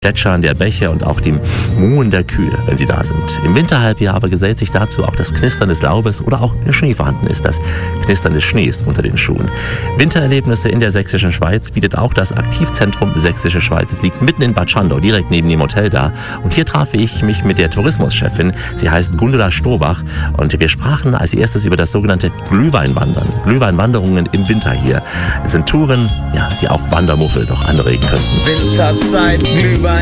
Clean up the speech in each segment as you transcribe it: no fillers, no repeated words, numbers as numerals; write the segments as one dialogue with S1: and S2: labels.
S1: Plätschern der Bäche und auch dem Muhen der Kühe, wenn sie da sind. Im Winterhalbjahr aber gesellt sich dazu auch das Knistern des Laubes oder auch wenn Schnee vorhanden ist, das Knistern des Schnees unter den Schuhen. Wintererlebnisse in der Sächsischen Schweiz bietet auch das Aktivzentrum Sächsische Schweiz. Es liegt mitten in Bad Schandau, direkt neben dem Hotel da. Und hier traf ich mich mit der Tourismuschefin. Sie heißt Gundula Strohbach und wir sprachen als erstes über das sogenannte Glühweinwandern. Glühweinwanderungen im Winter hier. Es sind Touren, ja, die auch Wandermuffel doch anregen könnten.
S2: Winterzeit, Glühweinzeit,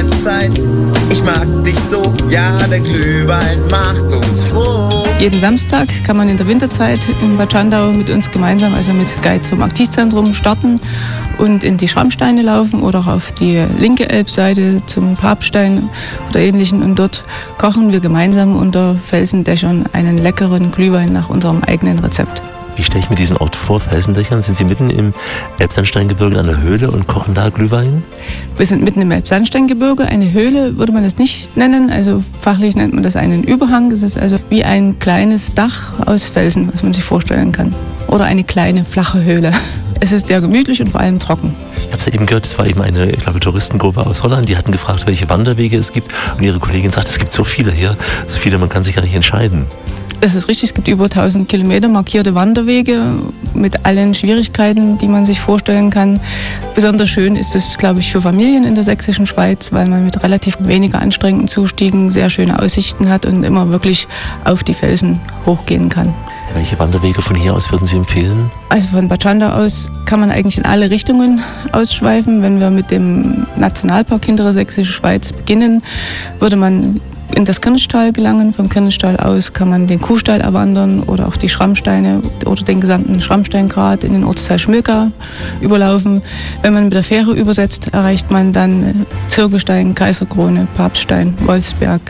S2: ich mag dich so, ja, der Glühwein macht uns froh.
S3: Jeden Samstag kann man in der Winterzeit in Bad Schandau mit uns gemeinsam, also mit Guide zum Aktivzentrum, starten und in die Schrammsteine laufen oder auch auf die linke Elbseite zum Papstein oder Ähnlichen. Und dort kochen wir gemeinsam unter Felsendächern einen leckeren Glühwein nach unserem eigenen Rezept.
S1: Wie stelle ich mir diesen Ort vor, Felsendächern? Sind Sie mitten im Elbsandsteingebirge in einer Höhle und kochen da Glühwein?
S3: Wir sind mitten im Elbsandsteingebirge. Eine Höhle würde man das nicht nennen. Also fachlich nennt man das einen Überhang. Das ist also wie ein kleines Dach aus Felsen, was man sich vorstellen kann. Oder eine kleine, flache Höhle. Es ist sehr gemütlich und vor allem trocken.
S1: Ich habe es ja eben gehört, es war eben eine, ich glaube, Touristengruppe aus Holland. Die hatten gefragt, welche Wanderwege es gibt. Und ihre Kollegin sagt, es gibt so viele hier. So viele, man kann sich gar nicht entscheiden.
S3: Das ist richtig, es gibt über 1000 Kilometer markierte Wanderwege mit allen Schwierigkeiten, die man sich vorstellen kann. Besonders schön ist es, glaube ich, für Familien in der Sächsischen Schweiz, weil man mit relativ weniger anstrengenden Zustiegen sehr schöne Aussichten hat und immer wirklich auf die Felsen hochgehen kann.
S1: Welche Wanderwege von hier aus würden Sie empfehlen?
S3: Also von Bad Schandau aus kann man eigentlich in alle Richtungen ausschweifen. Wenn wir mit dem Nationalpark Hintere Sächsische Schweiz beginnen, würde man in das Kirnstall gelangen. Vom Kirnstall aus kann man den Kuhstall erwandern oder auch die Schrammsteine oder den gesamten Schrammsteingrat in den Ortsteil Schmilka überlaufen. Wenn man mit der Fähre übersetzt, erreicht man dann Zirkelstein, Kaiserkrone, Papststein, Wolfsberg,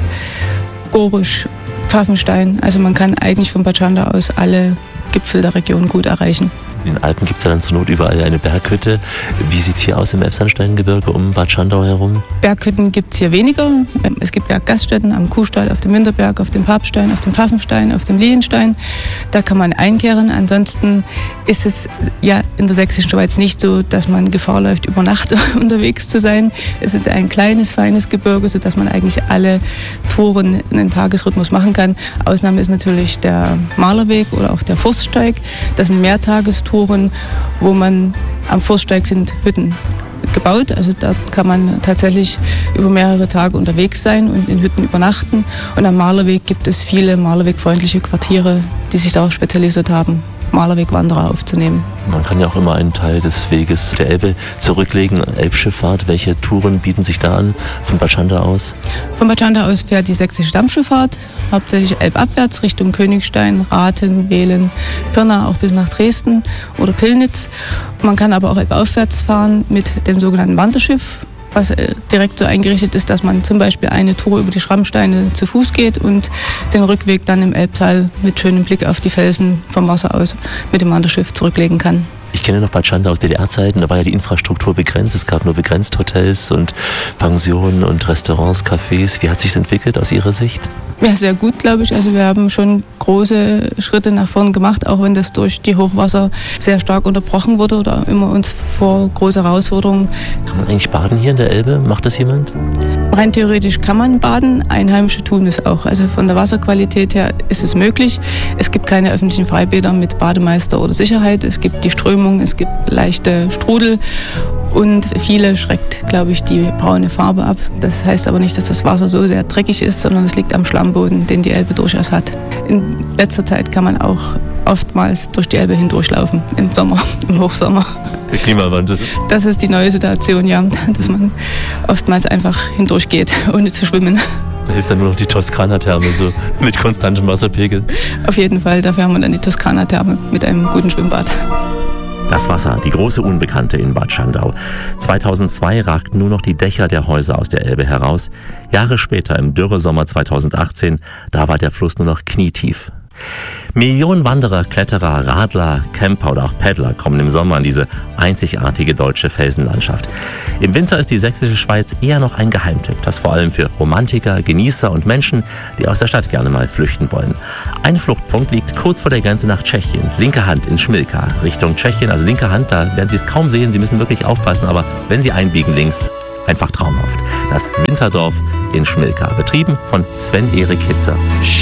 S3: Gorisch, Pfaffenstein. Also man kann eigentlich von Bad Schandau aus alle Gipfel der Region gut erreichen.
S1: In den Alpen gibt es ja dann zur Not überall eine Berghütte. Wie sieht es hier aus im Elbsandsteingebirge um Bad Schandau herum?
S3: Berghütten gibt es hier weniger. Es gibt Berggaststätten am Kuhstall, auf dem Winterberg, auf dem Papststein, auf dem Pfaffenstein, auf dem Lienstein. Da kann man einkehren. Ansonsten ist es ja in der Sächsischen Schweiz nicht so, dass man Gefahr läuft, über Nacht unterwegs zu sein. Es ist ein kleines, feines Gebirge, sodass man eigentlich alle Touren in einen Tagesrhythmus machen kann. Ausnahme ist natürlich der Malerweg oder auch der Forststeig. Das sind Mehrtagestouren, wo man am Forststeig sind Hütten gebaut. Also da kann man tatsächlich über mehrere Tage unterwegs sein und in Hütten übernachten. Und am Malerweg gibt es viele malerwegfreundliche Quartiere, die sich darauf spezialisiert haben, Malerwegwanderer aufzunehmen.
S1: Man kann ja auch immer einen Teil des Weges der Elbe zurücklegen. Elbschifffahrt, welche Touren bieten sich da an von Bad Schandau aus?
S3: Von Bad Schandau aus fährt die Sächsische Dampfschifffahrt, hauptsächlich elbabwärts Richtung Königstein, Rathen, Wehlen, Pirna, auch bis nach Dresden oder Pillnitz. Man kann aber auch elbaufwärts fahren mit dem sogenannten Wanderschiff, was direkt so eingerichtet ist, dass man zum Beispiel eine Tour über die Schrammsteine zu Fuß geht und den Rückweg dann im Elbtal mit schönem Blick auf die Felsen vom Wasser aus mit dem Wanderschiff zurücklegen kann.
S1: Ich kenne noch Bad Schandau aus DDR-Zeiten, da war ja die Infrastruktur begrenzt. Es gab nur begrenzt Hotels und Pensionen und Restaurants, Cafés. Wie hat sich das entwickelt aus Ihrer Sicht?
S3: Ja, sehr gut, glaube ich. Also wir haben schon große Schritte nach vorn gemacht, auch wenn das durch die Hochwasser sehr stark unterbrochen wurde oder immer uns vor große Herausforderungen.
S1: Kann man eigentlich baden hier in der Elbe? Macht das jemand?
S3: Rein theoretisch kann man baden, Einheimische tun es auch. Also von der Wasserqualität her ist es möglich. Es gibt keine öffentlichen Freibäder mit Bademeister oder Sicherheit. Es gibt die Strömung, es gibt leichte Strudel und viele schreckt, glaube ich, die braune Farbe ab. Das heißt aber nicht, dass das Wasser so sehr dreckig ist, sondern es liegt am Schlammboden, den die Elbe durchaus hat. In letzter Zeit kann man auch oftmals durch die Elbe hindurchlaufen, im Sommer, im Hochsommer.
S1: Der Klimawandel.
S3: Das ist die neue Situation, ja, dass man oftmals einfach hindurchgeht, ohne zu schwimmen.
S1: Da hilft dann nur noch die Toskana-Therme, so mit konstantem Wasserpegel.
S3: Auf jeden Fall, dafür haben wir dann die Toskana-Therme mit einem guten Schwimmbad.
S1: Das Wasser, die große Unbekannte in Bad Schandau. 2002 ragten nur noch die Dächer der Häuser aus der Elbe heraus. Jahre später, im Dürresommer 2018, da war der Fluss nur noch knietief. Millionen Wanderer, Kletterer, Radler, Camper oder auch Paddler kommen im Sommer in diese einzigartige deutsche Felsenlandschaft. Im Winter ist die Sächsische Schweiz eher noch ein Geheimtipp, das vor allem für Romantiker, Genießer und Menschen, die aus der Stadt gerne mal flüchten wollen. Ein Fluchtpunkt liegt kurz vor der Grenze nach Tschechien, linke Hand in Schmilka, Richtung Tschechien, also linke Hand, da werden Sie es kaum sehen, Sie müssen wirklich aufpassen, aber wenn Sie einbiegen links, einfach traumhaft. Das Winterdorf in Schmilka, betrieben von Sven-Erik Hitzer.